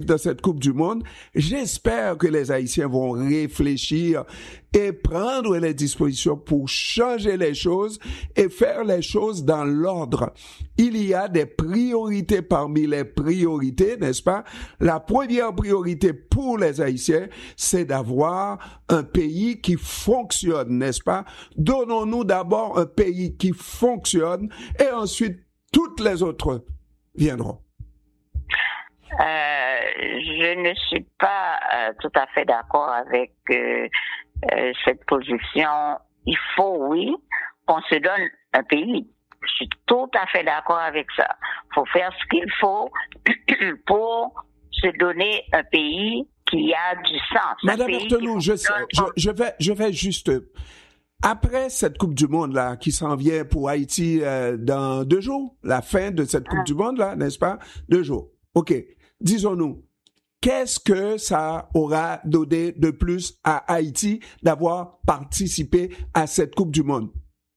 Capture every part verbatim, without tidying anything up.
dans cette Coupe du Monde. J'espère que les Haïtiens vont réfléchir et prendre les dispositions pour changer les choses et faire les choses dans l'ordre. Il y a des priorités parmi les priorités, n'est-ce pas? La première priorité pour les Haïtiens, c'est d'avoir un pays qui fonctionne, n'est-ce pas? Donnons-nous d'abord un pays qui fonctionne et ensuite toutes les autres viendront. Euh, je ne suis pas euh, tout à fait d'accord avec euh, euh, cette position. Il faut, oui, qu'on se donne un pays. Je suis tout à fait d'accord avec ça. Il faut faire ce qu'il faut pour se donner un pays qui a du sens. Madame Hortelou, je, je, je, vais, je vais juste... Après cette Coupe du Monde-là, qui s'en vient pour Haïti euh, dans deux jours, la fin de cette Coupe ah. du Monde-là, n'est-ce pas? Deux jours. OK. Disons-nous, qu'est-ce que ça aura donné de plus à Haïti d'avoir participé à cette Coupe du Monde?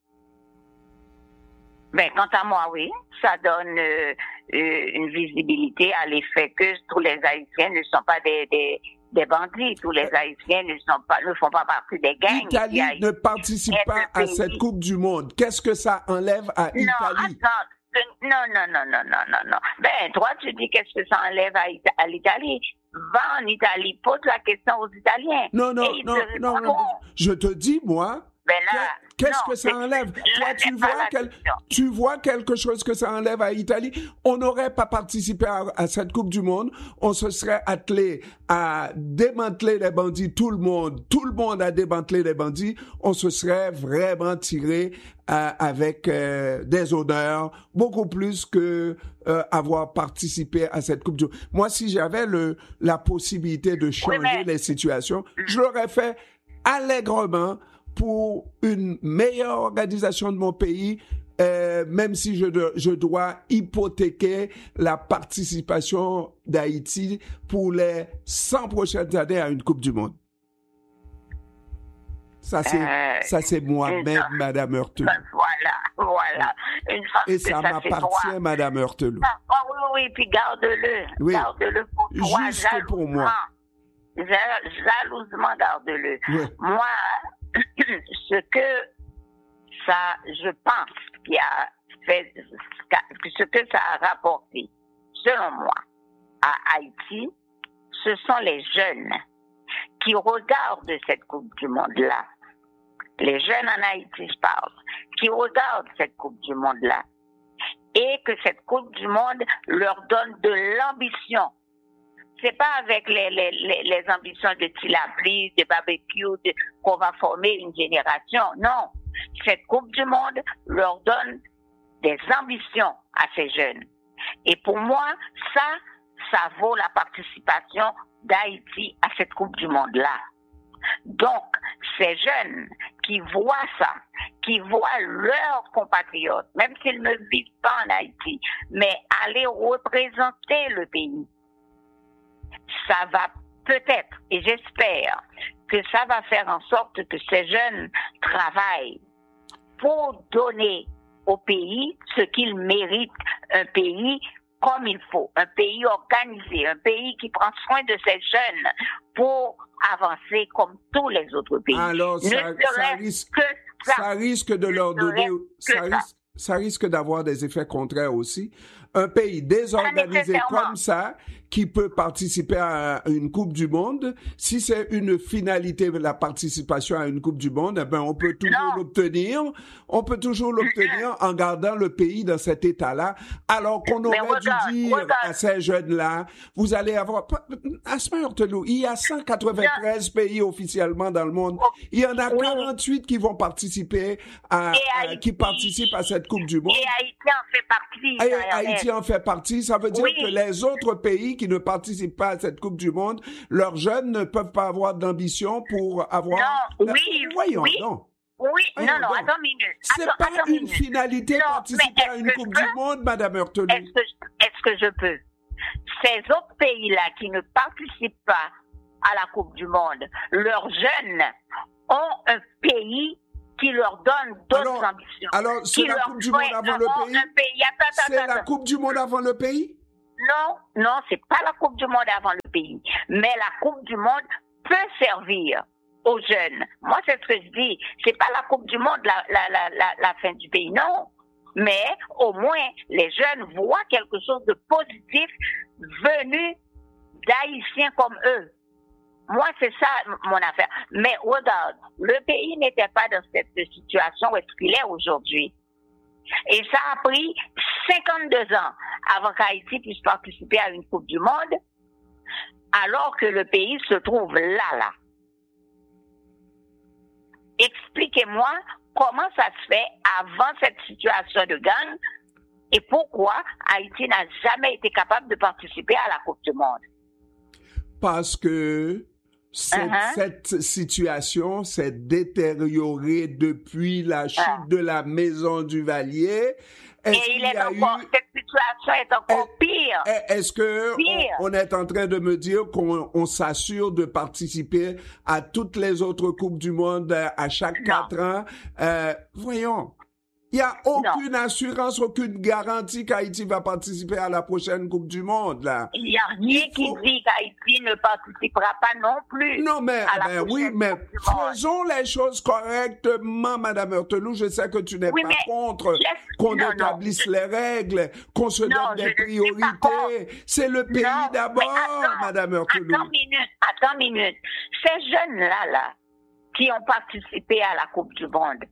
Ben, quant à moi, oui. Ça donne euh, euh, une visibilité à l'effet que tous les Haïtiens ne sont pas des... des des bandits, tous les Haïtiens ne sont pas, ne font pas partie des gangs. L'Italie ne participe pas à cette Coupe du Monde. Qu'est-ce que ça enlève à non, l'Italie? Attends, non, non, non, non, non, non, non. Ben, toi, tu dis qu'est-ce que ça enlève à, à l'Italie? Va en Italie, pose la question aux Italiens. Non, non, non, non, non, je te dis, moi, ben là, qu'est-ce non, que ça enlève? Toi, tu vois, quel, tu vois quelque chose que ça enlève à l'Italie? On n'aurait pas participé à, à cette Coupe du Monde. On se serait attelé à démanteler les bandits, tout le monde. Tout le monde a démantelé les bandits. On se serait vraiment tiré euh, avec euh, des honneurs, beaucoup plus que euh, avoir participé à cette Coupe du Monde. Moi, si j'avais le la possibilité de changer oui, mais... les situations, je l'aurais fait allègrement pour une meilleure organisation de mon pays, euh, même si je, de, je dois hypothéquer la participation d'Haïti pour les cent prochaines années à une Coupe du Monde. Ça, c'est, euh, ça, c'est moi-même, Madame Hortelou. Voilà, voilà. Une fois Et ça, ça m'appartient, toi. Madame Hortelou. Ah, oh, oui, oui, puis garde-le. Oui. Garde-le pour toi. Juste pour moi. Jalousement, garde-le. Oui. Moi, ce que ça, je pense, qui a fait, ce que ça a rapporté, selon moi, à Haïti, ce sont les jeunes qui regardent cette Coupe du Monde-là. Les jeunes en Haïti, je parle, qui regardent cette Coupe du Monde-là. Et que cette Coupe du Monde leur donne de l'ambition. C'est pas avec les, les, les, les ambitions de tilapli, de barbecue, de, qu'on va former une génération. Non. Cette Coupe du Monde leur donne des ambitions à ces jeunes. Et pour moi, ça, ça vaut la participation d'Haïti à cette Coupe du Monde-là. Donc, ces jeunes qui voient ça, qui voient leurs compatriotes, même s'ils ne vivent pas en Haïti, mais aller représenter le pays, ça va peut-être, et j'espère, que ça va faire en sorte que ces jeunes travaillent pour donner au pays ce qu'il mérite, un pays comme il faut, un pays organisé, un pays qui prend soin de ses jeunes pour avancer comme tous les autres pays. Alors, ça, ça, risque, ça. ça risque de leur donner, ça risque, ça risque d'avoir des effets contraires aussi. Un pays désorganisé comme ça, qui peut participer à une Coupe du Monde, si c'est une finalité de la participation à une Coupe du Monde, eh ben on peut toujours non. l'obtenir. On peut toujours l'obtenir en gardant le pays dans cet état-là, alors qu'on aurait regarde, dû dire regarde. à ces jeunes-là, vous allez avoir... Asma Hortelou, il y a cent quatre-vingt-treize non. pays officiellement dans le monde. Il y en a oui. quarante-huit qui vont participer à, à Haïti, qui participent à cette Coupe du Monde. Et Haïti en fait partie. Et Haïti en fait partie. Ça veut dire oui. que les autres pays qui ne participent pas à cette Coupe du Monde, leurs jeunes ne peuvent pas avoir d'ambition pour avoir... Non, la... oui, Voyons, oui. non. Oui, Voyons non, non, donc. attends une minute. C'est attends, pas attends une minute. finalité non, participer à une Coupe du Monde, Madame Hortelou. Est-ce que, est-ce que je peux? Ces autres pays-là qui ne participent pas à la Coupe du Monde, leurs jeunes ont un pays qui leur donne d'autres alors, ambitions. Alors, c'est la Coupe du Monde avant le pays? pays. Attends, c'est attends, la Coupe du Monde avant le pays? non, non, c'est pas la Coupe du Monde avant le pays. Mais la Coupe du Monde peut servir aux jeunes. Moi, c'est ce que je dis. C'est pas la Coupe du Monde la, la, la, la, la fin du pays, non. Mais au moins, les jeunes voient quelque chose de positif venu d'Haïtiens comme eux. Moi, c'est ça mon affaire. Mais regarde, le pays n'était pas dans cette situation où est-ce qu'il est aujourd'hui. Et ça a pris cinquante-deux ans avant qu'Haïti puisse participer à une Coupe du Monde, alors que le pays se trouve là, là. Expliquez-moi comment ça se fait avant cette situation de gang et pourquoi Haïti n'a jamais été capable de participer à la Coupe du Monde. Parce que cette, uh-huh. cette situation s'est détériorée depuis la chute uh-huh. de la Maison du Valier. Est-ce et il est encore, eu... cette situation est encore est, pire. Est-ce que on, on est en train de me dire qu'on on s'assure de participer à toutes les autres Coupes du Monde à chaque non. quatre ans? Euh, voyons. Il n'y a aucune non. assurance, aucune garantie qu'Haïti va participer à la prochaine Coupe du Monde, là. Il n'y a rien qui faut... dit qu'Haïti ne participera pas non plus. Non, mais, ben, oui, mais faisons les choses correctement, Madame Heurteloup. Je sais que tu n'es oui, pas contre laisse... qu'on non, établisse non. les règles, qu'on se non, donne des priorités. C'est le pays non, d'abord, attends, Madame Heurteloup. Attends une minute, attends une minute. Ces jeunes-là, là, qui ont participé à la Coupe du Monde,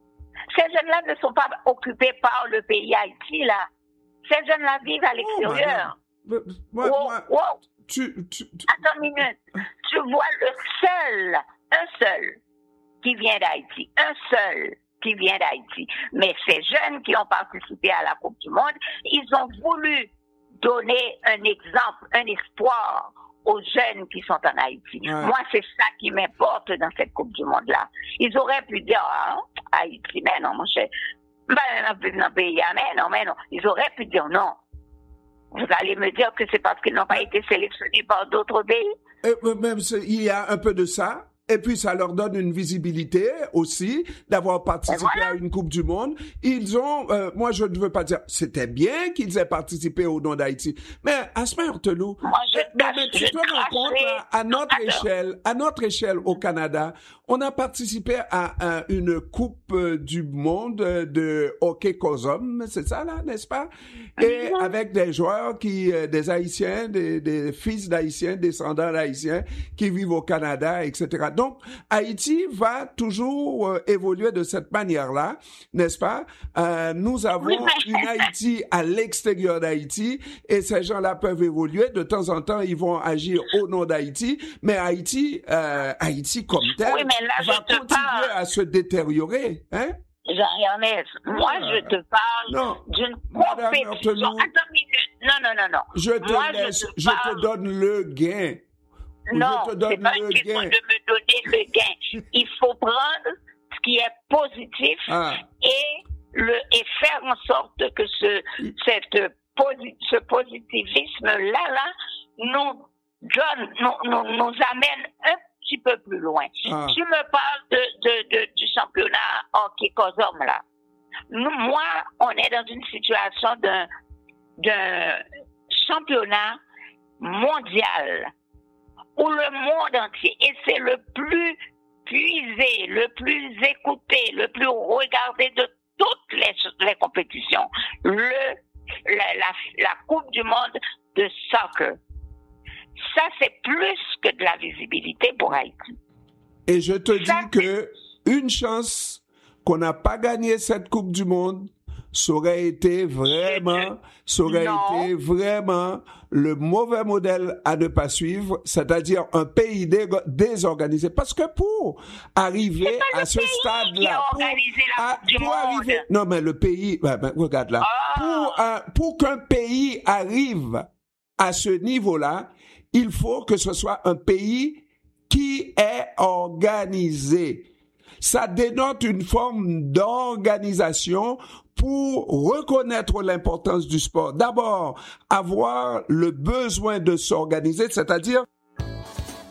ces jeunes-là ne sont pas occupés par le pays Haïti, là. Ces jeunes-là vivent à l'extérieur. Oh, moi, oh, moi, oh. Tu, tu, tu... Attends une minute. Tu vois le seul, un seul, qui vient d'Haïti. Un seul qui vient d'Haïti. Mais ces jeunes qui ont participé à la Coupe du Monde, ils ont voulu donner un exemple, un espoir aux jeunes qui sont en Haïti. Ouais. Moi, c'est ça qui m'importe dans cette Coupe du Monde-là. Ils auraient pu dire, ah, Haïti, mais non, mon cher. Ben, dans le pays, mais non, mais non. Ils auraient pu dire non. Vous allez me dire que c'est parce qu'ils n'ont pas été sélectionnés par d'autres pays? Et même, il y a un peu de ça. Et puis, ça leur donne une visibilité aussi d'avoir participé voilà. à une Coupe du Monde. Ils ont, euh, moi, je ne veux pas dire, c'était bien qu'ils aient participé au nom d'Haïti. Mais, Asma Heurteloup, mais, mais tu te rends compte, à, à notre Alors. échelle, à notre échelle au Canada, on a participé à, à une Coupe du Monde de hockey cosum, c'est ça, là, n'est-ce pas? Et mmh. avec des joueurs qui, des Haïtiens, des, des fils d'Haïtiens, descendants d'Haïtiens, qui vivent au Canada, et cetera. Donc, Haïti va toujours euh, évoluer de cette manière-là, n'est-ce pas? Euh, nous avons une Haïti à l'extérieur d'Haïti et ces gens-là peuvent évoluer. De temps en temps, ils vont agir au nom d'Haïti, mais Haïti, euh, Haïti comme tel, oui, mais là, va continuer parle. à se détériorer, hein? Jean-Ernest, moi, euh, je te parle non. d'une compétition. Attends une minute. Non, non, non, non. Je te moi, laisse, je te, je te donne le gain. Non, c'est pas une question de me donner le gain. Il faut prendre ce qui est positif ah. et le et faire en sorte que ce cette ce positivisme-là là nous donne, nous, nous, nous amène un petit peu plus loin. Ah. Tu me parles de, de, de du championnat hockey cosum là. Nous, moi, on est dans une situation d'un d'un championnat mondial où le monde entier, et c'est le plus puisé, le plus écouté, le plus regardé de toutes les, les compétitions, le, la, la, la Coupe du Monde de soccer. Ça, c'est plus que de la visibilité pour Haïti. Et je te ça, dis que une chance qu'on n'a pas gagné cette Coupe du Monde, ça aurait été vraiment, ça aurait non. été vraiment le mauvais modèle à ne pas suivre, c'est-à-dire un pays dé- désorganisé. Parce que pour arriver à ce stade-là, pour, à, pour arriver, non mais le pays, ben, ben, regarde là, oh. pour un, pour qu'un pays arrive à ce niveau-là, il faut que ce soit un pays qui est organisé. Ça dénote une forme d'organisation pour reconnaître l'importance du sport. D'abord, avoir le besoin de s'organiser, c'est-à-dire